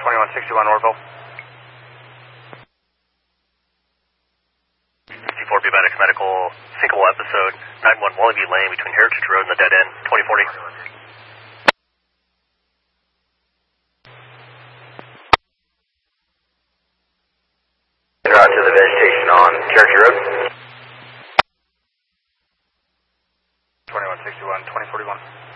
2161 Orville. C4B Medics Medical, single episode, 91 Wallaby Lane between Heritage Road and the dead end, 2040. Route to the vegetation on Cherokee Road. 2161, 2041.